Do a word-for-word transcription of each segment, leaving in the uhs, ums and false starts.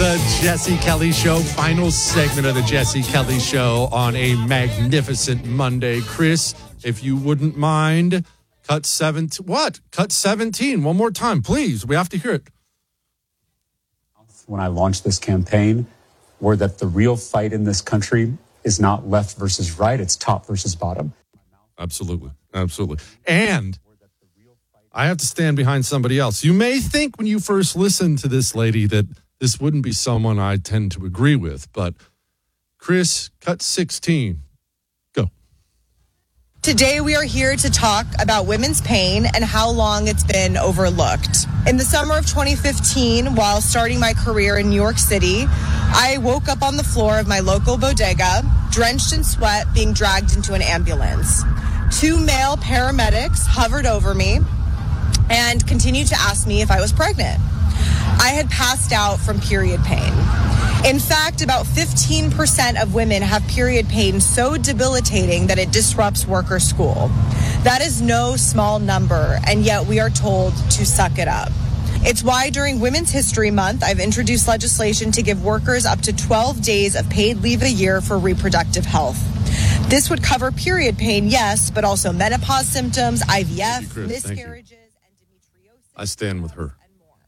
The Jesse Kelly Show, final segment of the Jesse Kelly Show on a magnificent Monday. Chris, if you wouldn't mind, cut seventeen. What? Cut seventeen. One more time, please. We have to hear it. When I launched this campaign, were that the real fight in this country is not left versus right, it's top versus bottom. Absolutely. Absolutely. And I have to stand behind somebody else. You may think when you first listen to this lady that this wouldn't be someone I tend to agree with, but Chris, cut sixteen. Go. Today we are here to talk about women's pain and how long it's been overlooked. In the summer of twenty fifteen, while starting my career in New York City, I woke up on the floor of my local bodega, drenched in sweat, being dragged into an ambulance. Two male paramedics hovered over me and continued to ask me if I was pregnant. I had passed out from period pain. In fact, about fifteen percent of women have period pain so debilitating that it disrupts work or school. That is no small number, and yet we are told to suck it up. It's why during Women's History Month, I've introduced legislation to give workers up to twelve days of paid leave a year for reproductive health. This would cover period pain, yes, but also menopause symptoms, I V F, you, miscarriages, and endometriosis. I stand with her.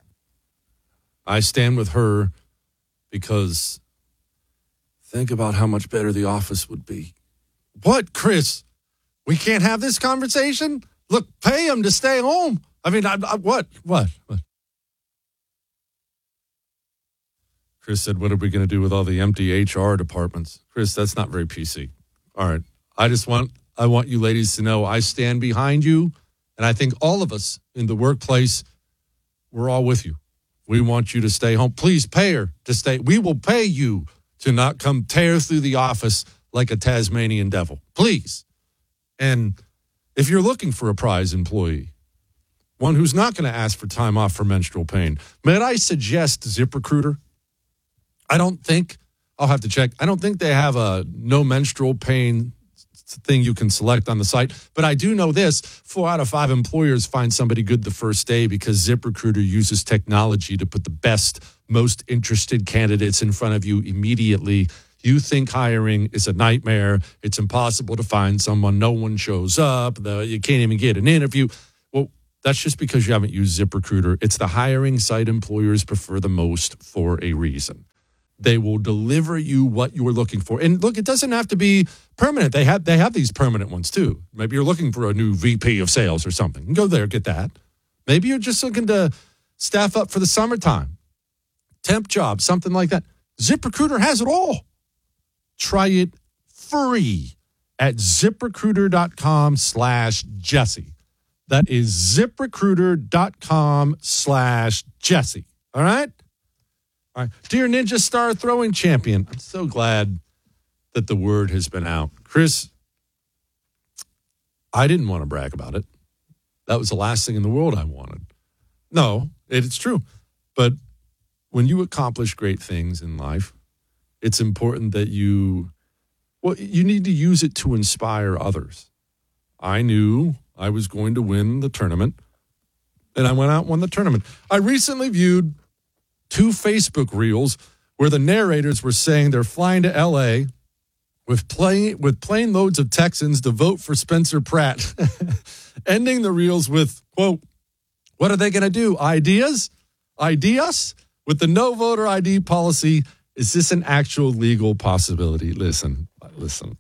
I stand with her because think about how much better the office would be. What, Chris? We can't have this conversation? Look, pay them to stay home. I mean, I, I, what? What? What? Chris said, what are we going to do with all the empty H R departments? Chris, that's not very P C. All right. I just want, I want you ladies to know I stand behind you. And I think all of us in the workplace, we're all with you. We want you to stay home. Please pay her to stay. We will pay you to not come tear through the office like a Tasmanian devil. Please. And if you're looking for a prize employee, one who's not going to ask for time off for menstrual pain, may I suggest ZipRecruiter? I don't think, I'll have to check. I don't think they have a no menstrual pain thing you can select on the site. But I do know this, four out of five employers find somebody good the first day because ZipRecruiter uses technology to put the best, most interested candidates in front of you immediately. You think hiring is a nightmare. It's impossible to find someone. No one shows up. The, you can't even get an interview. Well, that's just because you haven't used ZipRecruiter. It's the hiring site employers prefer the most for a reason. They will deliver you what you're looking for. And look, it doesn't have to be permanent. They have they have these permanent ones too. Maybe you're looking for a new V P of sales or something. You can go there, get that. Maybe you're just looking to staff up for the summertime. Temp job, something like that. ZipRecruiter has it all. Try it free at ZipRecruiter.com slash Jesse. That is ZipRecruiter.com slash Jesse. All right? All right. Dear Ninja Star Throwing Champion, I'm so glad that the word has been out. Chris, I didn't want to brag about it. That was the last thing in the world I wanted. No, it's true. But when you accomplish great things in life, it's important that you, well, you need to use it to inspire others. I knew I was going to win the tournament, and I went out and won the tournament. I recently viewed two Facebook reels where the narrators were saying they're flying to L A with plane, with plane loads of Texans to vote for Spencer Pratt, ending the reels with, quote, what are they going to do? Ideas? Ideas? With the no voter I D policy, is this an actual legal possibility? Listen, listen.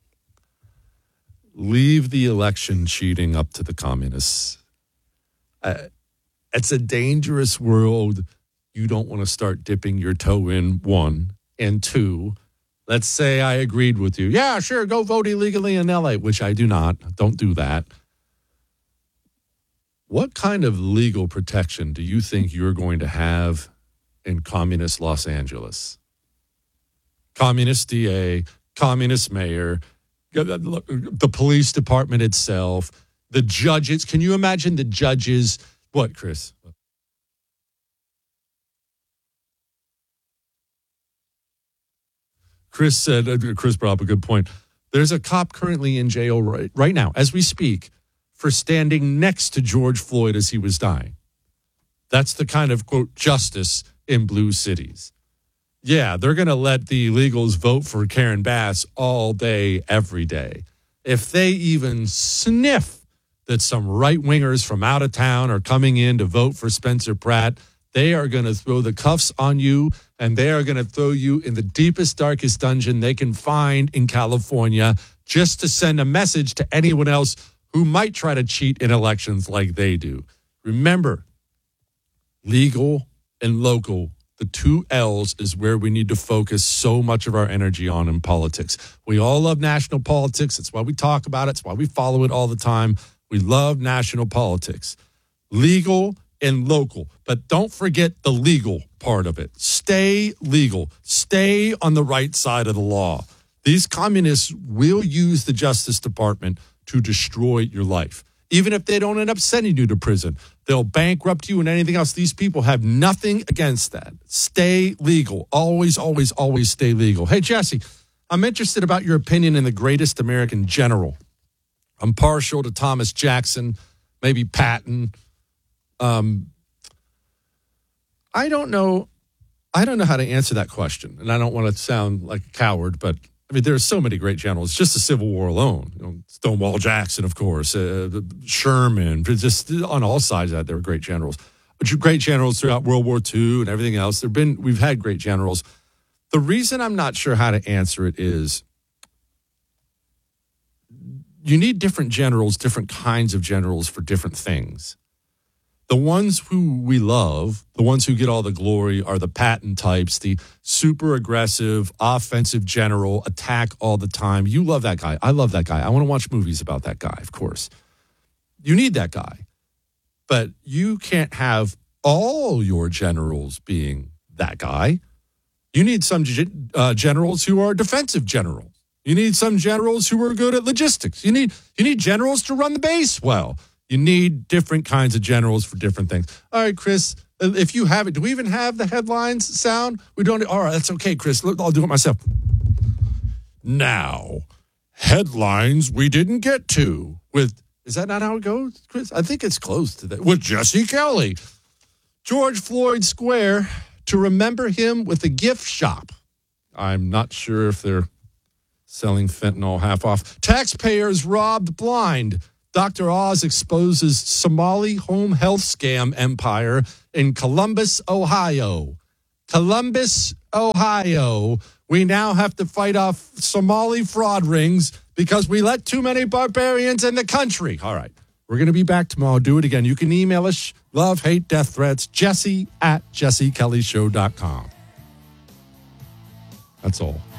Leave the election cheating up to the communists. Uh, it's a dangerous world. You don't want to start dipping your toe in, one. And two, let's say I agreed with you. Yeah, sure, go vote illegally in L A, which I do not. Don't do that. What kind of legal protection do you think you're going to have in communist Los Angeles? Communist D A, communist mayor, the police department itself, the judges. Can you imagine the judges? What, Chris? Chris said, uh, Chris brought up a good point. There's a cop currently in jail right, right now, as we speak, for standing next to George Floyd as he was dying. That's the kind of, quote, justice in blue cities. Yeah, they're going to let the illegals vote for Karen Bass all day, every day. If they even sniff that some right-wingers from out of town are coming in to vote for Spencer Pratt, they are going to throw the cuffs on you, and they are going to throw you in the deepest, darkest dungeon they can find in California just to send a message to anyone else who might try to cheat in elections like they do. Remember, legal and local, the two L's is where we need to focus so much of our energy on in politics. We all love national politics. That's why we talk about it. It's why we follow it all the time. We love national politics. Legal and local. But don't forget the legal part of it. Stay legal. Stay on the right side of the law. These communists will use the Justice Department to destroy your life. Even if they don't end up sending you to prison, they'll bankrupt you and anything else. These people have nothing against that. Stay legal. Always, always, always stay legal. Hey, Jesse, I'm interested about your opinion in the greatest American general. I'm partial to Thomas Jackson, maybe Patton. Um, I don't know. I don't know how to answer that question, and I don't want to sound like a coward, but I mean, there are so many great generals. Just the Civil War alone, you know, Stonewall Jackson, of course, uh, Sherman, just on all sides of that, there were great generals. But great generals throughout World War Two and everything else. There've been, we've had great generals. The reason I'm not sure how to answer it is you need different generals, different kinds of generals for different things. The ones who we love, the ones who get all the glory, are the Patton types, the super aggressive, offensive general, attack all the time. You love that guy. I love that guy. I want to watch movies about that guy, of course. You need that guy. But you can't have all your generals being that guy. You need some uh, generals who are defensive generals. You need some generals who are good at logistics. You need you need generals to run the base well. You need different kinds of generals for different things. All right, Chris, if you have it, do we even have the headlines sound? We don't. All right, that's okay, Chris. I'll do it myself. Now, headlines we didn't get to with, is that not how it goes, Chris? I think it's close to that. With Jesse Kelly. George Floyd Square, to remember him with a gift shop. I'm not sure if they're selling fentanyl half off. Taxpayers robbed blind. Doctor Oz exposes Somali home health scam empire in Columbus, Ohio. Columbus, Ohio. We now have to fight off Somali fraud rings because we let too many barbarians in the country. All right. We're going to be back tomorrow. Do it again. You can email us, love, hate, death threats, Jesse at jesse kelly show dot com. That's all.